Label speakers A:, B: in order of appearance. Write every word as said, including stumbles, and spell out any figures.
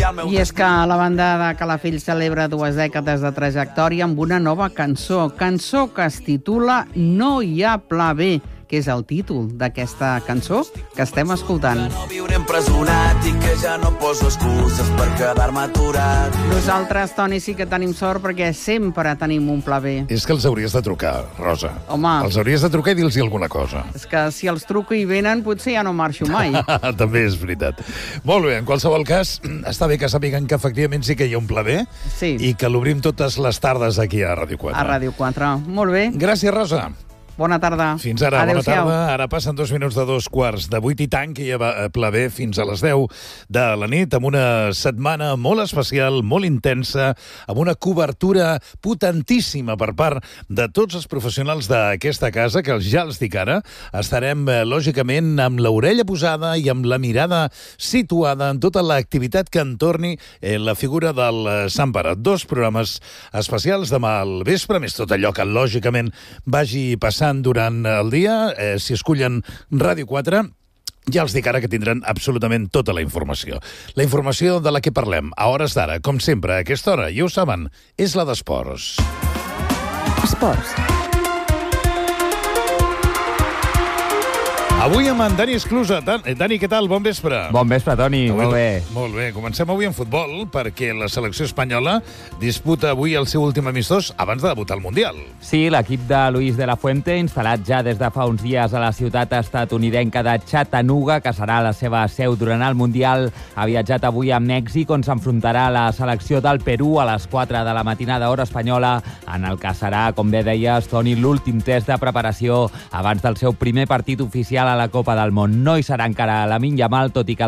A: I és que la banda de Calafell celebra dues dècades de trajectòria amb una nova cançó. Cançó que es titula No hi ha pla B, que és el títol d'aquesta cançó que estem escoltant.
B: No viure empresonat i que ja no poso excuses per quedar-me aturat.
A: Nosaltres, Toni, sí que tenim sort perquè sempre tenim un pla B.
C: És que els hauries de trucar, Rosa.
A: Home.
C: Els hauries de trucar i dir-los alguna cosa.
A: És que si els truco i venen, potser ja no marxo mai.
C: També és veritat. Molt bé, en qualsevol cas, està bé que sàpiguen que efectivament sí que hi ha un pla B
A: Sí.
C: i que l'obrim totes les tardes aquí a Ràdio quatre.
A: A Ràdio quatre. Molt bé.
C: Gràcies, Rosa.
A: Bona tarda.
C: Fins ara, bona
A: Adéu-siau.
C: tarda. Ara passen dos minuts de dos quarts de vuit i tant, que hi ha pla B fins a les deu de la nit, amb una setmana molt especial, molt intensa, amb una cobertura potentíssima per part de tots els professionals d'aquesta casa, que ja els dic ara, estarem, eh, lògicament, amb l'orella posada i amb la mirada situada en tota l'activitat que entorni eh, la figura del eh, Sant Pare. Dos programes especials demà al vespre, més tot allò que, lògicament, vagi passant durant el dia. Eh, si escullen Ràdio quatre, ja els dic ara que tindran absolutament tota la informació. La informació de la que parlem a hores d'ara, com sempre, a aquesta hora, ja ho saben, és la d'esports.
D: Esports.
C: Avui amb en Dani Esclusa. Dani, què tal? Bon vespre.
D: Bon vespre, Toni.
C: Avui,
D: Molt bé.
C: Molt bé. Comencem avui en futbol, perquè la selecció espanyola disputa avui el seu últim amistós abans de debutar al Mundial.
D: Sí, l'equip de Luis de la Fuente, instal·lat ja des de fa uns dies a la ciutat estatunidenca de Chattanooga, que serà la seva seu durant el Mundial, ha viatjat avui a Mèxic, on s'enfrontarà a la selecció del Perú a les quatre de la matinada hora espanyola, en el que serà, com bé deies, Toni, l'últim test de preparació abans del seu primer partit oficial a la Copa del Món. No hi serà encara Lamine Yamal, tot i que